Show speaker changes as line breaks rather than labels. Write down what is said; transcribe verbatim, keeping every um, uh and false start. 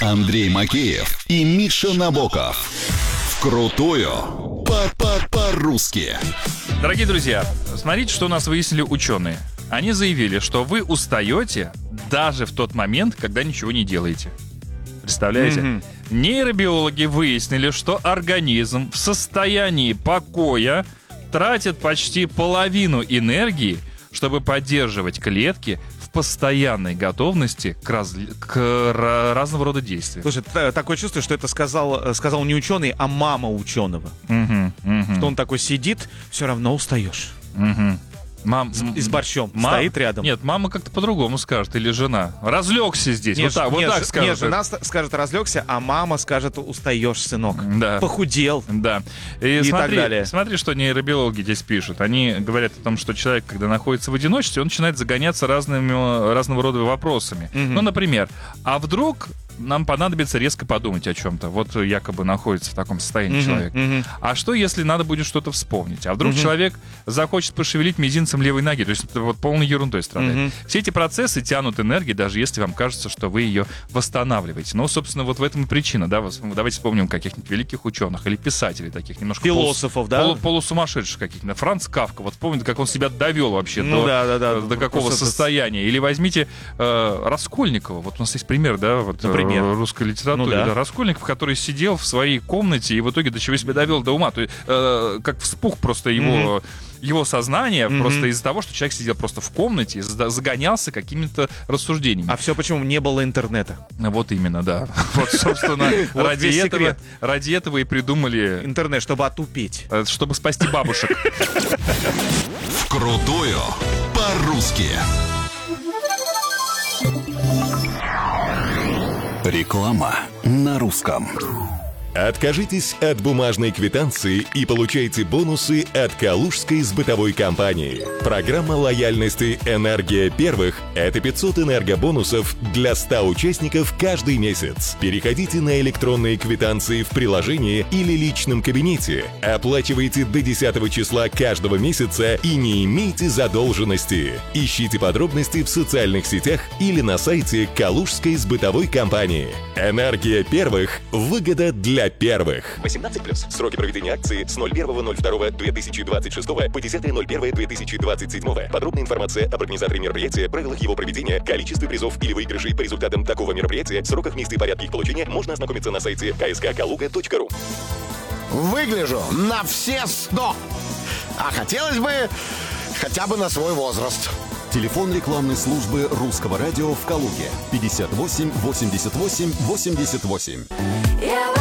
Андрей Макеев и Миша Набоков. Вкрутую по-по-по-русски.
Дорогие друзья, смотрите, что у нас выяснили ученые. Они заявили, что вы устаете даже в тот момент, когда ничего не делаете. Представляете? Mm-hmm. Нейробиологи выяснили, что организм в состоянии покоя тратит почти половину энергии, чтобы поддерживать клетки в постоянной готовности к, раз... к разного рода действиям.
Слушай, такое чувство, что это сказал, сказал не ученый, а мама ученого.
Mm-hmm. Mm-hmm.
Что он такой сидит, все равно устаешь.
Mm-hmm. Мам,
с, и с борщом
мам,
стоит рядом.
Нет, мама как-то по-другому скажет, или жена. Разлегся здесь,
нет,
вот так,
нет,
вот так скажет.
Нет, жена скажет разлегся, а мама скажет устаешь, сынок.
Да.
Похудел.
Да. И,
и
смотри,
так далее.
Смотри, что нейробиологи здесь пишут. Они говорят о том, что человек, когда находится в одиночестве, он начинает загоняться разными, разного рода вопросами. Угу. Ну, например, а вдруг нам понадобится резко подумать о чем-то. Вот якобы находится в таком состоянии uh-huh, человек. Uh-huh. А что, если надо будет что-то вспомнить? А вдруг uh-huh. человек захочет пошевелить мизинцем левой ноги? То есть это вот полной ерундой страдает. Uh-huh. Все эти процессы тянут энергию, даже если вам кажется, что вы ее восстанавливаете. Но, собственно, вот в этом и причина. Да? Давайте вспомним каких-нибудь великих ученых или писателей таких, немножко
философов,
полус,
да?
полу, полусумасшедших каких-то. Франц Кафка. Вот помните, как он себя довел вообще
ну,
до,
да, да, да.
до какого Просто состояния. Или возьмите э, Раскольникова. Вот у нас есть пример, да, вот,
например,
э, русской литературе. Ну, да. Да, Раскольников, который сидел в своей комнате и в итоге до чего себя довел до ума. То есть, э, как вспух просто его, mm-hmm. его сознание, mm-hmm. просто из-за того, что человек сидел просто в комнате и загонялся какими-то рассуждениями.
А все почему не было интернета?
Вот именно, да. Вот, собственно, ради этого и придумали
интернет, чтобы отупеть.
Чтобы спасти бабушек.
Вкрутую по-русски. Реклама на русском.
Откажитесь от бумажной квитанции и получайте бонусы от Калужской сбытовой компании. Программа лояльности «Энергия первых» — это пятьсот энергобонусов для ста участников каждый месяц. Переходите на электронные квитанции в приложении или личном кабинете. Оплачивайте до десятого числа каждого месяца и не имейте задолженности. Ищите подробности в социальных сетях или на сайте Калужской сбытовой компании. «Энергия первых» — выгода для первых.
восемнадцать плюс. Сроки проведения акции с ноль первого ноль второго две тысячи двадцать шестого по десятое ноль первое две тысячи двадцать седьмого. Подробная информация об организаторе мероприятия, правилах его проведения, количестве призов или выигрышей по результатам такого мероприятия, сроках, месте и порядке их получения можно ознакомиться на сайте ка эс ка калуга точка ру.
Выгляжу на все сто. А хотелось бы хотя бы на свой возраст.
Телефон рекламной службы Русского радио в Калуге пятьдесят восемь восемьдесят восемь восемьдесят восемь.